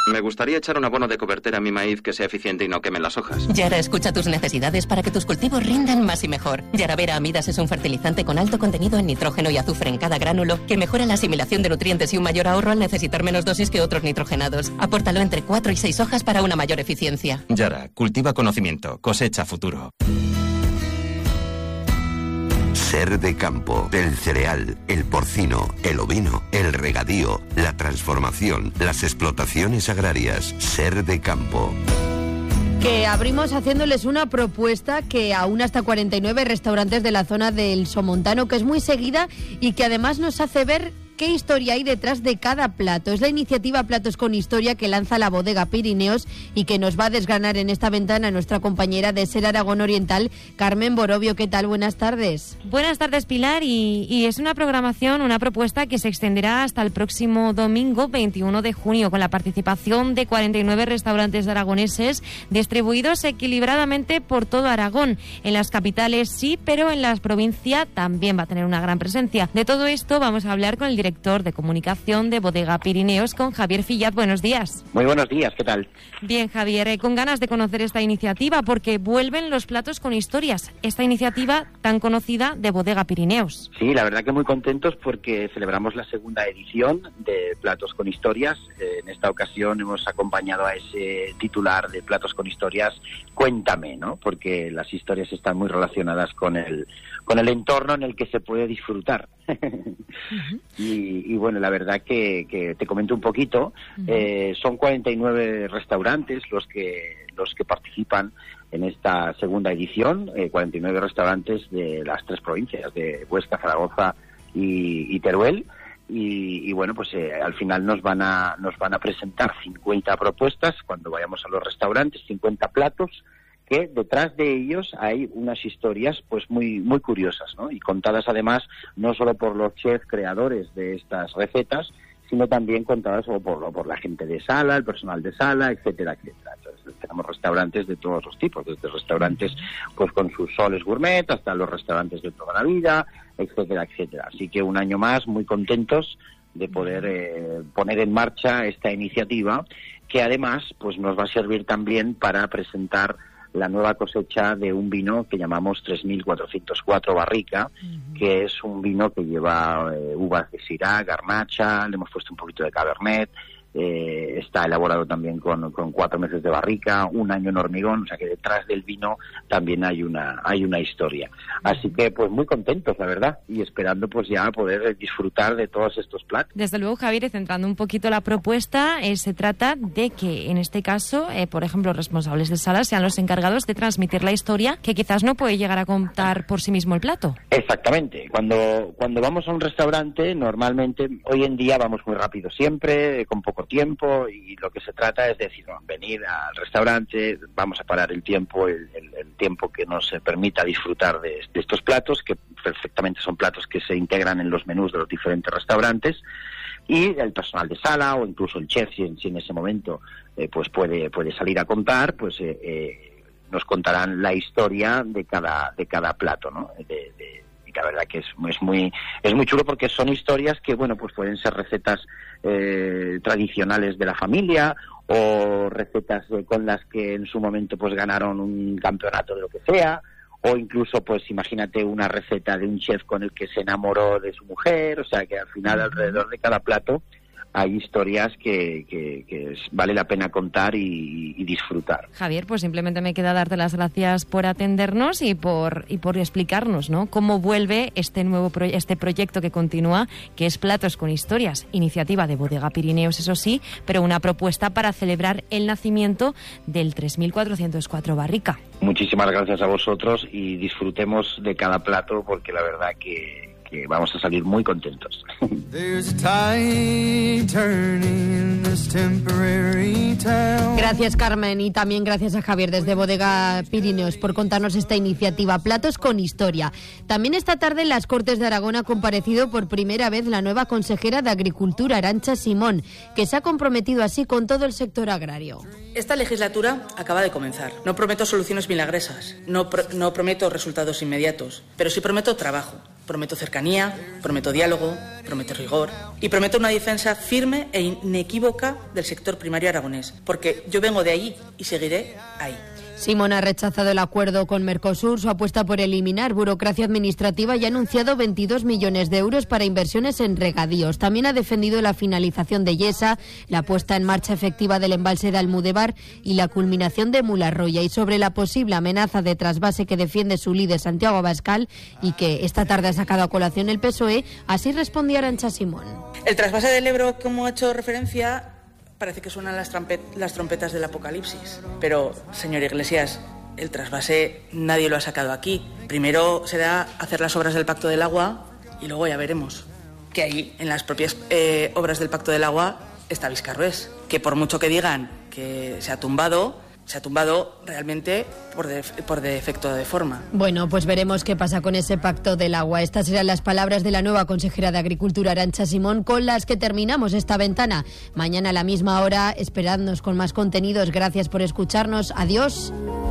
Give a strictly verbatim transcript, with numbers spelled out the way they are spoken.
Me gustaría echar un abono de cobertura a mi maíz que sea eficiente y no queme las hojas. Yara escucha tus necesidades para que tus cultivos rindan más y mejor. Yaravera Amidas es un fertilizante con alto contenido en nitrógeno y azufre en cada gránulo que mejora la asimilación de nutrientes y un mayor ahorro al necesitar menos dosis que otros nitrogenados. Apórtalo entre cuatro y seis hojas para una mayor eficiencia. Yara, cultiva conocimiento, cosecha futuro. Ser de campo, el cereal, el porcino, el ovino, el regadío, la transformación, las explotaciones agrarias. Ser de campo. Que abrimos haciéndoles una propuesta que aúna hasta cuarenta y nueve restaurantes de la zona del Somontano, que es muy seguida y que además nos hace ver qué historia hay detrás de cada plato. Es la iniciativa Platos con Historia que lanza la bodega Pirineos y que nos va a desgranar en esta ventana nuestra compañera de Ser Aragón Oriental, Carmen Borovio. ¿Qué tal? Buenas tardes. Buenas tardes, Pilar. Y, y es una programación, una propuesta que se extenderá hasta el próximo domingo veintiuno de junio, con la participación de cuarenta y nueve restaurantes aragoneses distribuidos equilibradamente por todo Aragón. En las capitales sí, pero en las provincias también va a tener una gran presencia. De todo esto vamos a hablar con el director director de comunicación de Bodega Pirineos, con Javier Fillat. Buenos días. Muy buenos días, ¿qué tal? Bien, Javier, eh, con ganas de conocer esta iniciativa porque vuelven los platos con historias, esta iniciativa tan conocida de Bodega Pirineos. Sí, la verdad que muy contentos porque celebramos la segunda edición de Platos con Historias. Eh, en esta ocasión hemos acompañado a ese titular de Platos con Historias, Cuéntame, ¿no? Porque las historias están muy relacionadas con el, con el entorno en el que se puede disfrutar. Uh-huh. y, y bueno, la verdad que, que te comento un poquito. Uh-huh. eh, son cuarenta y nueve restaurantes los que los que participan en esta segunda edición, eh, cuarenta y nueve restaurantes de las tres provincias, de Huesca, Zaragoza y, y Teruel. Y, y bueno, pues eh, al final nos van a nos van a presentar cincuenta propuestas cuando vayamos a los restaurantes, cincuenta platos, que detrás de ellos hay unas historias pues muy muy curiosas, ¿no? Y contadas además no solo por los chefs creadores de estas recetas, sino también contadas por, por la gente de sala, el personal de sala, etcétera, etcétera. Entonces, tenemos restaurantes de todos los tipos, desde restaurantes pues con sus soles gourmet hasta los restaurantes de toda la vida, etcétera, etcétera. Así que un año más muy contentos de poder eh, poner en marcha esta iniciativa, que además pues nos va a servir también para presentar la nueva cosecha de un vino que llamamos tres mil cuatrocientos cuatro Barrica, uh-huh. que es un vino que lleva eh, uvas de Syrah, Garnacha, le hemos puesto un poquito de Cabernet, eh, está elaborado también con, con cuatro meses de barrica, un año en hormigón, o sea que detrás del vino también hay una hay una historia. Así que pues muy contentos, la verdad, y esperando pues ya poder disfrutar de todos estos platos. Desde luego, Javier, y centrando un poquito la propuesta, eh, se trata de que en este caso, eh, por ejemplo, los responsables de salas sean los encargados de transmitir la historia que quizás no puede llegar a contar por sí mismo el plato. Exactamente. Cuando cuando vamos a un restaurante, normalmente, hoy en día vamos muy rápido siempre, eh, con poco tiempo, y lo que se trata es decir, no, venir al restaurante, vamos a parar el tiempo, el, el, el tiempo que nos permita disfrutar de, de estos platos, que perfectamente son platos que se integran en los menús de los diferentes restaurantes, y el personal de sala o incluso el chef, si, si en ese momento eh, pues puede puede salir a contar, pues eh, eh, nos contarán la historia de cada de cada plato, ¿no? De, de, la verdad que es, es muy es muy chulo porque son historias que, bueno, pues pueden ser recetas eh, tradicionales de la familia o recetas eh, con las que en su momento pues ganaron un campeonato de lo que sea, o incluso pues imagínate una receta de un chef con el que se enamoró de su mujer, o sea que al final alrededor de cada plato hay historias que, que, que vale la pena contar y, y disfrutar. Javier, pues simplemente me queda darte las gracias por atendernos y por y por explicarnos, ¿no?, cómo vuelve este nuevo pro, este proyecto que continúa, que es Platos con Historias, iniciativa de Bodega Pirineos, eso sí, pero una propuesta para celebrar el nacimiento del tres mil cuatrocientos cuatro Barrica. Muchísimas gracias a vosotros y disfrutemos de cada plato porque la verdad que que vamos a salir muy contentos. Gracias, Carmen, y también gracias a Javier desde Bodega Pirineos por contarnos esta iniciativa Platos con Historia. También esta tarde en las Cortes de Aragón ha comparecido por primera vez la nueva consejera de Agricultura, Arantxa Simón, que se ha comprometido así con todo el sector agrario. Esta legislatura acaba de comenzar. No prometo soluciones milagresas, no, pro- no prometo resultados inmediatos, pero sí prometo trabajo. Prometo cercanía, prometo diálogo, prometo rigor y prometo una defensa firme e inequívoca del sector primario aragonés, porque yo vengo de allí y seguiré ahí. Simón ha rechazado el acuerdo con Mercosur, su apuesta por eliminar burocracia administrativa y ha anunciado veintidós millones de euros para inversiones en regadíos. También ha defendido la finalización de Yesa, la puesta en marcha efectiva del embalse de Almudebar y la culminación de Mularroya. Y sobre la posible amenaza de trasvase que defiende su líder Santiago Abascal y que esta tarde ha sacado a colación el P S O E, así respondía Arantxa Simón. El trasvase del Ebro, como ha hecho referencia, parece que suenan las, las trompetas del apocalipsis. Pero, señor Iglesias, el trasvase nadie lo ha sacado aquí. Primero será hacer las obras del Pacto del Agua y luego ya veremos. Que ahí, en las propias eh, obras del Pacto del Agua, está Viscarrués. Que por mucho que digan que se ha tumbado, se ha tumbado realmente por, de, por defecto de forma. Bueno, pues veremos qué pasa con ese Pacto del Agua. Estas serán las palabras de la nueva consejera de Agricultura, Arantxa Simón, con las que terminamos esta ventana. Mañana a la misma hora, esperadnos con más contenidos. Gracias por escucharnos. Adiós.